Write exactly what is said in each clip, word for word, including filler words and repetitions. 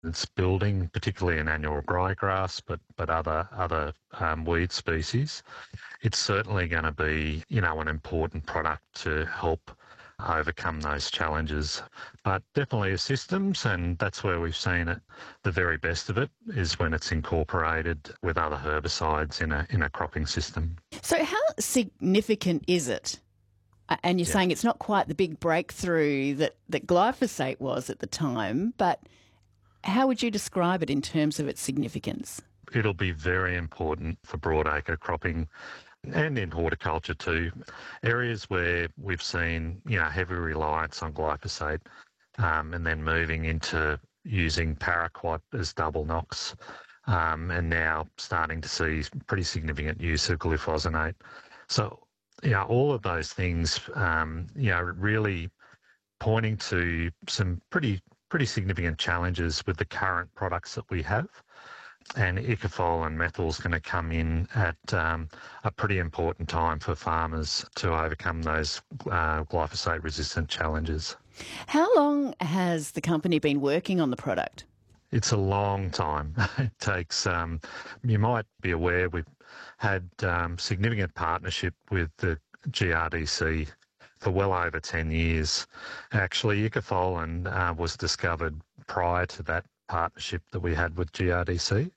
it's building, particularly in annual ryegrass, but but other other um, weed species. It's certainly going to be, you know, an important product to help overcome those challenges. But definitely a systems, and that's where we've seen it. The very best of it is when it's incorporated with other herbicides in a in a cropping system. So how significant is it? Uh, And you're Yeah. saying it's not quite the big breakthrough that, that glyphosate was at the time, but how would you describe it in terms of its significance? It'll be very important for broadacre cropping and in horticulture too. Areas where we've seen, you know, heavy reliance on glyphosate, um, and then moving into using paraquat as double knocks, um, and now starting to see pretty significant use of glyphosate. So, you know, all of those things, um, you know, really pointing to some pretty pretty significant challenges with the current products that we have. And Icofol and methyl is going to come in at um, a pretty important time for farmers to overcome those uh, glyphosate-resistant challenges. How long has the company been working on the product? It's a long time. It takes, um, you might be aware, we've had um, significant partnership with the G R D C for well over ten years. Actually, Icafolin uh, was discovered prior to that partnership that we had with G R D C.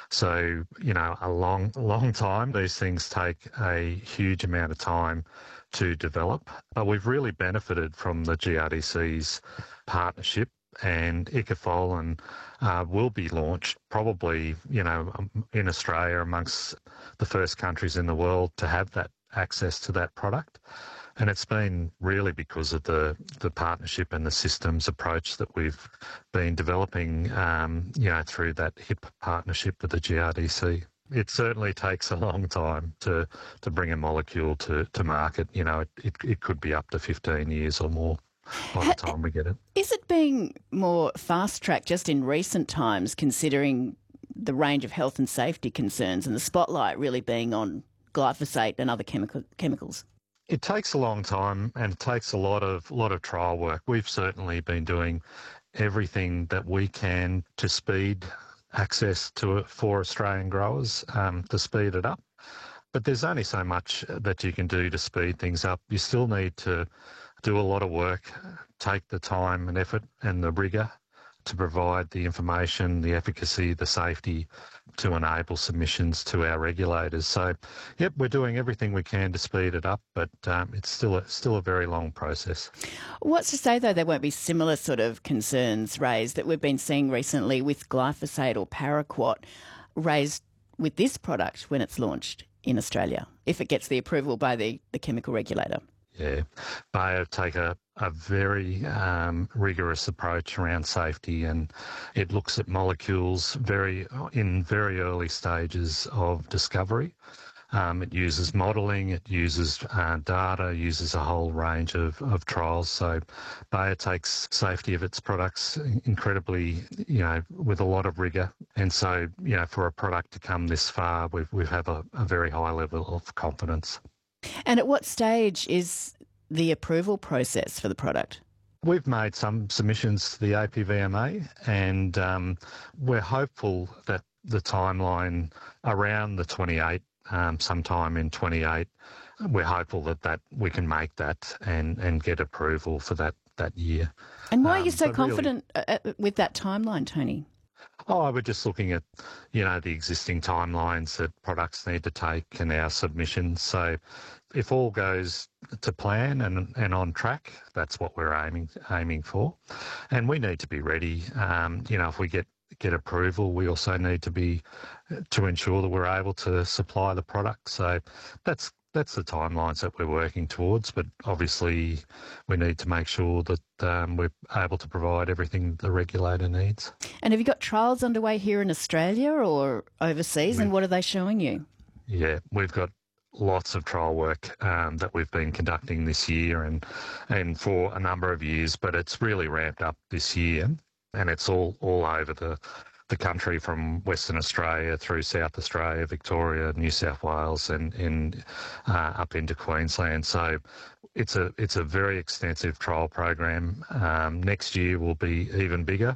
So, you know, a long, long time. These things take a huge amount of time to develop. But we've really benefited from the G R D C's partnership, and Icafolin uh, will be launched probably, you know, um, in Australia amongst the first countries in the world to have that access to that product. And it's been really because of the, the partnership and the systems approach that we've been developing, um, you know, through that H I P partnership with the G R D C. It certainly takes a long time to, to bring a molecule to, to market. You know, it, it, it could be up to fifteen years or more by the time we get it. Is it being more fast-tracked just in recent times, considering the range of health and safety concerns and the spotlight really being on glyphosate and other chemical, chemicals? It takes a long time, and it takes a lot of lot of trial work. We've certainly been doing everything that we can to speed access to it for Australian growers, um, to speed it up. But there's only so much that you can do to speed things up. You still need to do a lot of work, take the time and effort and the rigour to provide the information, the efficacy, the safety to enable submissions to our regulators. So, yep, we're doing everything we can to speed it up, but um, it's still a, still a very long process. What's to say, though, there won't be similar sort of concerns raised that we've been seeing recently with glyphosate or paraquat raised with this product when it's launched in Australia, if it gets the approval by the, the chemical regulator? Yeah, Bayer take a, a very um, rigorous approach around safety, and it looks at molecules very in very early stages of discovery. Um, it uses modelling, it uses uh, data, uses a whole range of, of trials. So Bayer takes safety of its products incredibly, you know, with a lot of rigour. And so, you know, for a product to come this far, we've, we have a, a very high level of confidence. And at what stage is the approval process for the product? We've made some submissions to the A P V M A, and um, we're hopeful that the timeline around the twenty-eight, um, sometime in twenty-eight, we're hopeful that, that we can make that and, and get approval for that, that year. And why are Um, you so but really- confident uh, uh, with that timeline, Tony? Oh, we're just looking at, you know, the existing timelines that products need to take and our submissions. So if all goes to plan and, and on track, that's what we're aiming aiming for. And we need to be ready. Um, you know, if we get get approval, we also need to be to ensure that we're able to supply the product. So that's that's the timelines that we're working towards. But obviously, we need to make sure that um, we're able to provide everything the regulator needs. And have you got trials underway here in Australia or overseas, and We've- what are they showing you? Yeah, we've got lots of trial work um, that we've been conducting this year and and for a number of years, but it's really ramped up this year, and it's all, all over the the country, from Western Australia through South Australia, Victoria, New South Wales, and, and uh, up into Queensland. So it's a it's a very extensive trial program. Um, next year will be even bigger,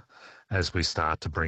as we start to bring